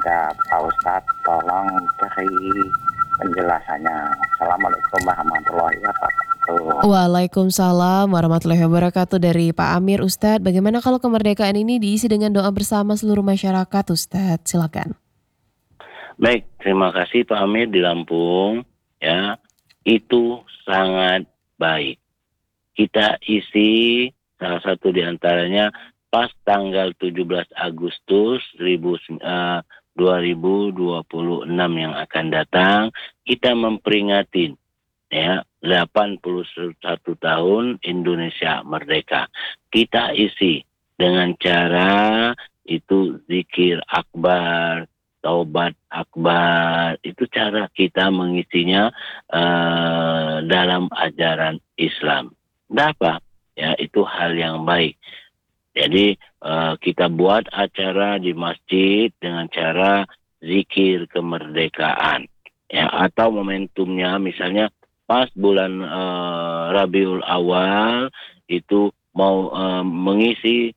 kepada Pak Ustadz, tolong beri penjelasannya. Assalamualaikum warahmatullahi wabarakatuh. Waalaikumsalam warahmatullahi wabarakatuh dari Pak Amir Ustadz. Bagaimana kalau kemerdekaan ini diisi dengan doa bersama seluruh masyarakat Ustadz? Silakan. Baik, terima kasih Pak Amir di Lampung. Ya, itu sangat baik. Kita isi salah satu di antaranya pas tanggal 17 Agustus 2026 yang akan datang, kita memperingatin ya 81 tahun Indonesia merdeka. Kita isi dengan cara itu zikir akbar, taubat akbar, itu cara kita mengisinya dalam ajaran Islam. Apa? Ya, itu hal yang baik. Jadi kita buat acara di masjid dengan cara zikir kemerdekaan. Ya, atau momentumnya misalnya pas bulan Rabiul Awal itu mau mengisi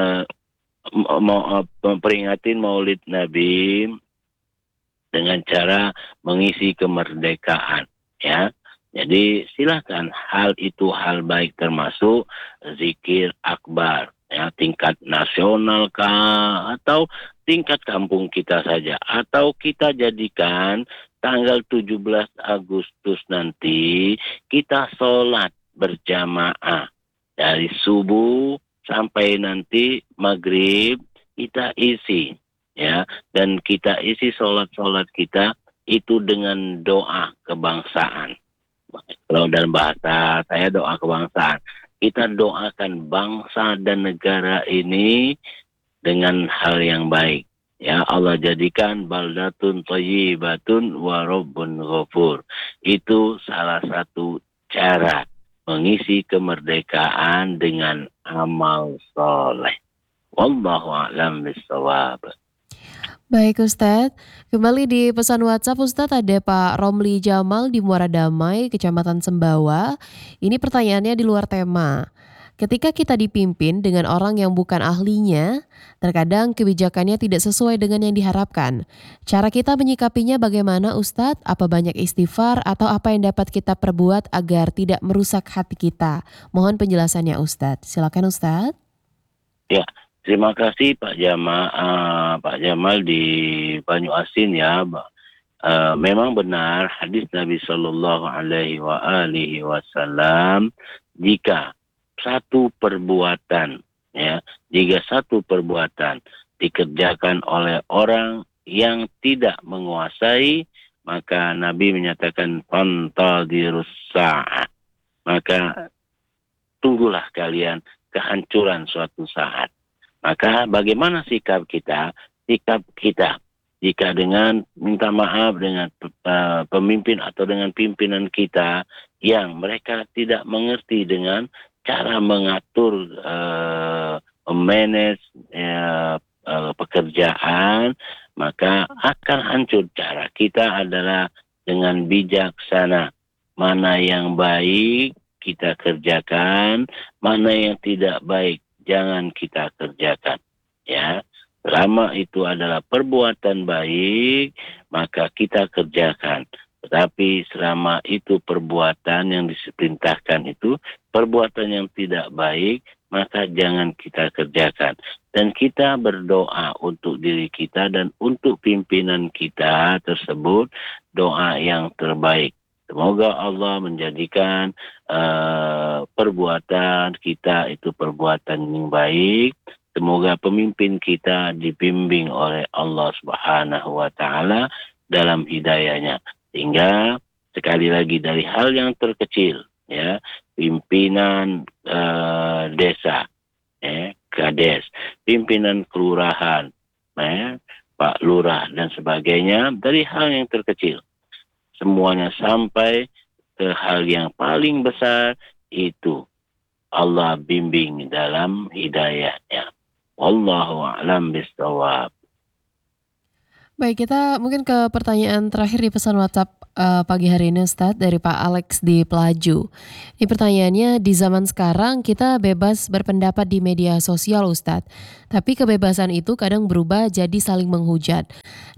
memperingatin Maulid Nabi dengan cara mengisi kemerdekaan, ya. Jadi silakan, hal itu hal baik, termasuk zikir akbar, ya, tingkat nasional kah atau tingkat kampung kita saja, atau kita jadikan tanggal 17 Agustus nanti kita sholat berjamaah dari subuh sampai nanti maghrib, kita isi, ya, dan kita isi sholat kita itu dengan doa kebangsaan. Kalau dalam bahasa saya doa kebangsaan, kita doakan bangsa dan negara ini dengan hal yang baik. Ya, Allah jadikan baldatun thayyibatun wa rabbun ghafur. Itu salah satu cara mengisi kemerdekaan dengan amal soleh. Wallahu a'lam bishawab. Baik Ustadz, kembali di pesan WhatsApp Ustadz ada Pak Romli Jamal di Muara Damai, Kecamatan Sembawa. Ini pertanyaannya di luar tema. Ketika kita dipimpin dengan orang yang bukan ahlinya, terkadang kebijakannya tidak sesuai dengan yang diharapkan. Cara kita menyikapinya bagaimana Ustadz? Apa banyak istighfar atau apa yang dapat kita perbuat agar tidak merusak hati kita? Mohon penjelasannya Ustadz. Silakan Ustadz. Ya, terima kasih Pak Jamal di Banyu Asin ya. Memang benar hadis Nabi Shallallahu Alaihi Wasallam, jika satu perbuatan dikerjakan oleh orang yang tidak menguasai, maka Nabi menyatakan fantadirus sa'ah, maka tunggulah kalian kehancuran suatu saat. Maka bagaimana sikap kita? Sikap kita jika dengan minta maaf dengan pemimpin atau dengan pimpinan kita yang mereka tidak mengerti dengan cara mengatur manage pekerjaan, maka akan hancur. Cara kita adalah dengan bijaksana, mana yang baik kita kerjakan, mana yang tidak baik jangan kita kerjakan, ya. Selama itu adalah perbuatan baik, maka kita kerjakan. Tetapi selama itu perbuatan yang diperintahkan itu perbuatan yang tidak baik, maka jangan kita kerjakan. Dan kita berdoa untuk diri kita dan untuk pimpinan kita tersebut, doa yang terbaik. Semoga Allah menjadikan perbuatan kita itu perbuatan yang baik. Semoga pemimpin kita dibimbing oleh Allah Subhanahu wa Ta'ala dalam hidayahnya. Sehingga sekali lagi dari hal yang terkecil, ya, pimpinan desa, kades, pimpinan kelurahan, Pak Lurah dan sebagainya, dari hal yang terkecil semuanya sampai ke hal yang paling besar, itu Allah bimbing dalam hidayahnya. Wallahu a'lam bishawab. Baik, kita mungkin ke pertanyaan terakhir di pesan WhatsApp pagi hari ini Ustadz dari Pak Alex di Pelaju. Ini pertanyaannya, di zaman sekarang kita bebas berpendapat di media sosial Ustadz, tapi kebebasan itu kadang berubah jadi saling menghujat.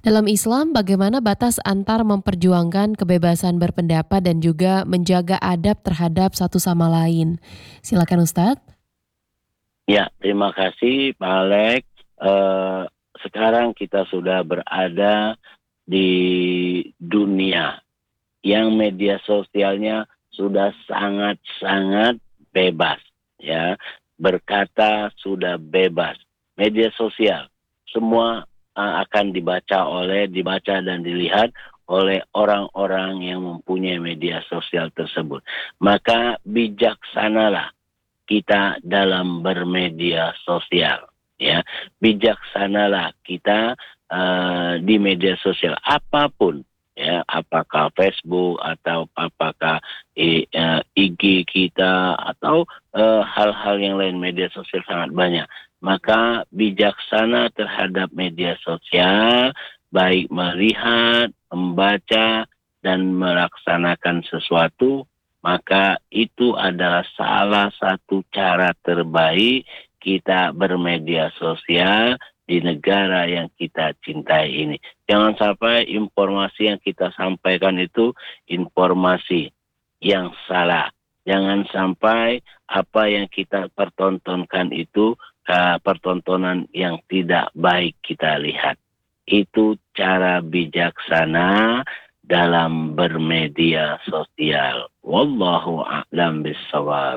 Dalam Islam, bagaimana batas antar memperjuangkan kebebasan berpendapat dan juga menjaga adab terhadap satu sama lain? Silakan Ustadz. Ya, terima kasih Pak Alex. Sekarang kita sudah berada di dunia yang media sosialnya sudah sangat-sangat bebas, ya. Berkata sudah bebas. Media sosial semua akan dibaca dan dilihat oleh orang-orang yang mempunyai media sosial tersebut. Maka bijaksanalah kita dalam bermedia sosial, ya. Bijaksanalah kita di media sosial apapun, ya, apakah Facebook atau apakah IG kita atau hal-hal yang lain. Media sosial sangat banyak. Maka bijaksana terhadap media sosial, baik melihat, membaca, dan melaksanakan sesuatu, maka itu adalah salah satu cara terbaik kita bermedia sosial di negara yang kita cintai ini. Jangan sampai informasi yang kita sampaikan itu informasi yang salah. Jangan sampai apa yang kita pertontonkan itu pertontonan yang tidak baik kita lihat. Itu cara bijaksana dalam bermedia sosial. Wallahu a'lam bishawab.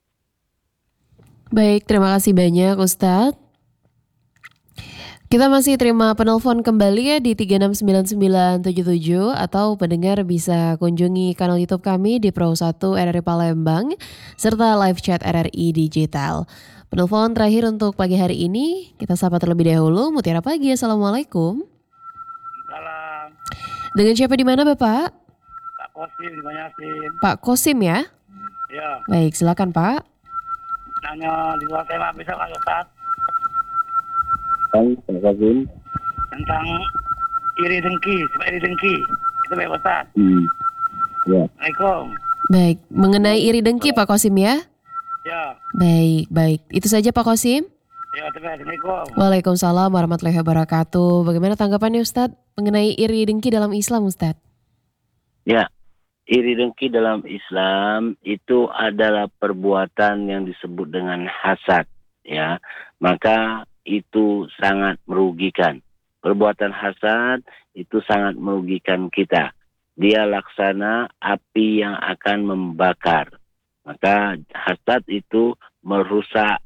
Baik, terima kasih banyak Ustadz. Kita masih terima penelpon kembali ya di 369977 atau pendengar bisa kunjungi kanal YouTube kami di Pro 1 RRI Palembang serta live chat RRI Digital. Penelpon terakhir untuk pagi hari ini kita sapa terlebih dahulu. Mutiara Pagi, Assalamualaikum. Salam, Dengan siapa di mana Bapak? Pak Kosim di Banyasin. Pak Kosim ya? Ya, Baik, silakan Pak. nanya di luar tema bisa Pak Ustadz Terima kasih. tentang iri dengki, sebab iri dengki. Itu Pak Ustadz. Ya. Assalamualaikum. Baik, mengenai iri dengki Pak Kosim ya? Ya, Baik. Itu saja Pak Kosim. ya, Assalamualaikum. Waalaikumsalam warahmatullahi wabarakatuh. Bagaimana tanggapannya Ustadz mengenai iri dengki dalam Islam Ustadz? Ya, iri dengki dalam Islam itu adalah perbuatan yang disebut dengan hasad, ya. Maka itu sangat merugikan. Perbuatan hasad itu sangat merugikan kita. Dia laksana api yang akan membakar. Maka hasad itu merusak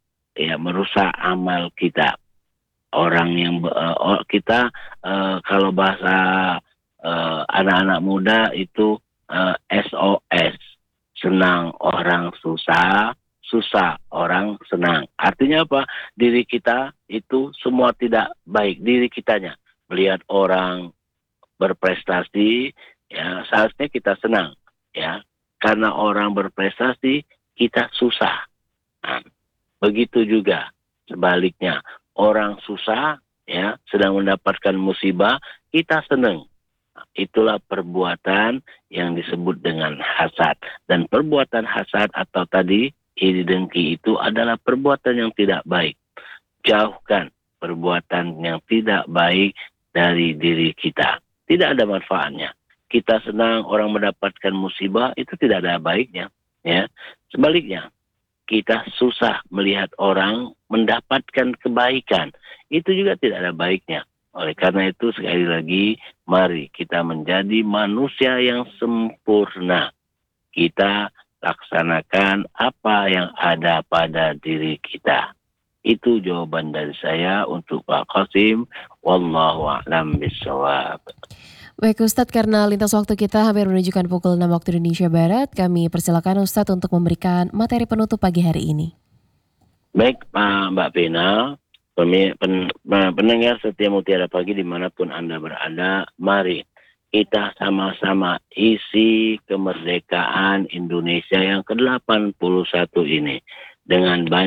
amal kita. Orang yang kita kalau bahasa anak-anak muda itu SOS, senang orang susah, susah orang senang. Artinya apa? Diri kita itu semua tidak baik, diri kitanya. Melihat orang berprestasi, ya seharusnya kita senang, ya. Karena orang berprestasi, kita susah. Nah, begitu juga sebaliknya. Orang susah, ya, sedang mendapatkan musibah, kita senang. Itulah perbuatan yang disebut dengan hasad. Dan perbuatan hasad atau tadi iri dengki itu adalah perbuatan yang tidak baik. Jauhkan perbuatan yang tidak baik dari diri kita. Tidak ada manfaatnya. Kita senang orang mendapatkan musibah, itu tidak ada baiknya. Ya. Sebaliknya, kita susah melihat orang mendapatkan kebaikan. Itu juga tidak ada baiknya. Oleh karena itu sekali lagi, mari kita menjadi manusia yang sempurna. Kita laksanakan apa yang ada pada diri kita. Itu jawaban dari saya untuk Pak Qasim. Wallahu a'lam bishawab. Baik Ustadz, karena lintas waktu kita hampir menunjukkan pukul 6 waktu Indonesia Barat, kami persilakan Ustadz untuk memberikan materi penutup pagi hari ini. Baik Mbak Pena, pendengar setia Mutiara Pagi dimanapun Anda berada, mari kita sama-sama isi kemerdekaan Indonesia yang ke-81 ini dengan banyak